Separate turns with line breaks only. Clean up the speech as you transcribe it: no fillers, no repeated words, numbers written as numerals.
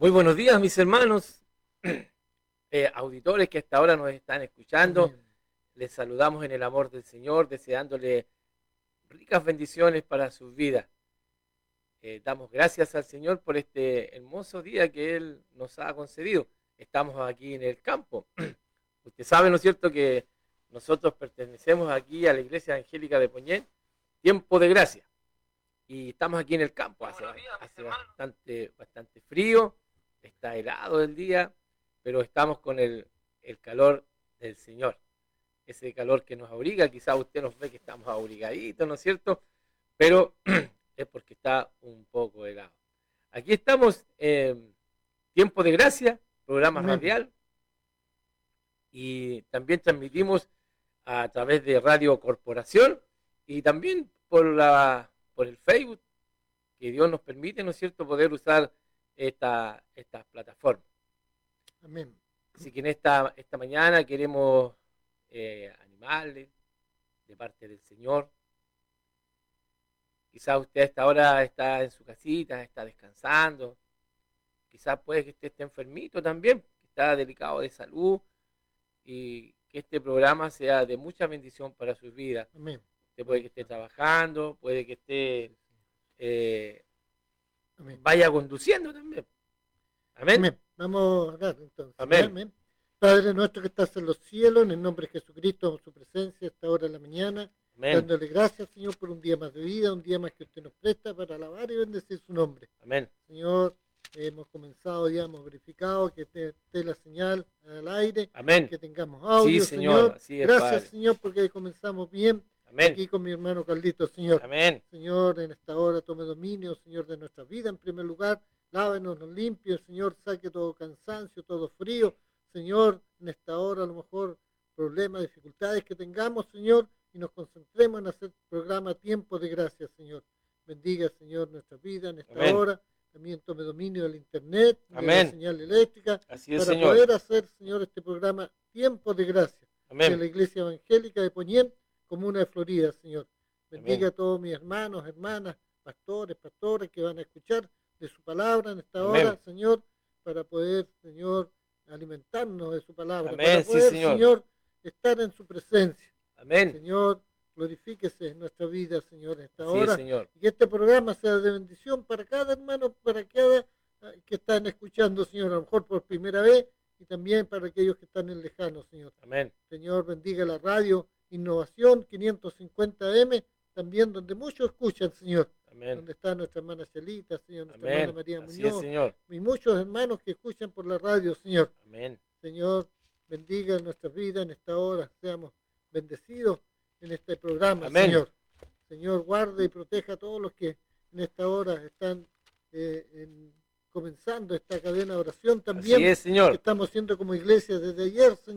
Muy buenos días, mis hermanos, auditores que hasta ahora nos están escuchando.
Amén.
Les saludamos en el amor del Señor, deseándole ricas bendiciones para sus vidas. Damos gracias al Señor por este hermoso día que Él nos ha concedido. Estamos aquí en el campo. Usted sabe, ¿no es cierto?, que nosotros pertenecemos aquí a la Iglesia Evangélica de Poñén, Tiempo de Gracia. Y estamos aquí en el campo, hace bastante frío, está helado el día, pero estamos con el calor del Señor. Ese calor que nos abriga, quizás usted nos ve que estamos abrigaditos, ¿no es cierto? Pero es porque está un poco helado. Aquí estamos en Tiempo de Gracia, programa
Amén.
radial, y también transmitimos a través de Radio Corporación y también por el Facebook, que Dios nos permite, ¿no es cierto?, poder usar estas plataformas.
Amén.
Así que en esta mañana queremos animarles de parte del Señor. Quizás usted a esta hora está en su casita, está descansando. Quizás puede que usted esté enfermito también, que está delicado de salud, y que este programa sea de mucha bendición para sus vidas.
Amén.
Usted puede que esté trabajando, puede que esté
Amén.
vaya conduciendo también. Amén.
Amén. Vamos a orar entonces.
Amén.
Amén. Padre nuestro que estás en los cielos, en el nombre de Jesucristo, en su presencia, a esta hora de la mañana,
Amén.
dándole gracias, Señor, por un día más de vida, un día más que usted nos presta para alabar y bendecir su nombre.
Amén.
Señor, hemos comenzado ya, hemos verificado que esté la señal al aire,
Amén.
que tengamos audio,
Sí, Señor, así es,
Gracias,
Padre.
Señor, porque comenzamos bien.
Amén.
Aquí con mi hermano Carlito, Señor.
Amén.
Señor, en esta hora tome dominio, Señor, de nuestra vida en primer lugar. Lávenos, nos limpie, Señor, saque todo cansancio, todo frío. Señor, en esta hora a lo mejor problemas, dificultades que tengamos, Señor, y nos concentremos en hacer programa Tiempo de Gracia, Señor. Bendiga, Señor, nuestra vida en esta
Amén.
hora. También tome dominio del internet, de
Amén.
la señal eléctrica,
Así es,
para
Señor.
poder hacer, Señor, este programa Tiempo de Gracia de la
Amén.
Iglesia Evangélica de Poñén, Comuna de Florida, Señor. Bendiga
Amén.
a todos mis hermanos, hermanas, pastoras que van a escuchar de su palabra en esta
Amén.
hora, Señor, para poder, Señor, alimentarnos de su palabra,
Amén.
para
Sí,
poder,
Señor.
estar en su presencia.
Amén.
Señor, glorifíquese en nuestra vida, Señor, en esta
Así es,
hora,
Señor.
y que este programa sea de bendición para cada hermano, para cada que están escuchando, Señor, a lo mejor por primera vez, y también para aquellos que están en lejano, Señor.
Amén.
Señor, bendiga la radio Innovación 550M, también donde muchos escuchan, Señor.
Amén.
Donde está nuestra hermana Celita, Señor, nuestra
Amén.
hermana María
Así es,
Muñoz,
Señor.
y muchos hermanos que escuchan por la radio, Señor.
Amén.
Señor, bendiga nuestra vida en esta hora, seamos bendecidos en este programa,
Amén.
Señor. Señor, guarde y proteja a todos los que en esta hora están comenzando esta cadena de oración también.
Así es, Señor.
Que estamos haciendo como iglesia desde ayer, Señor.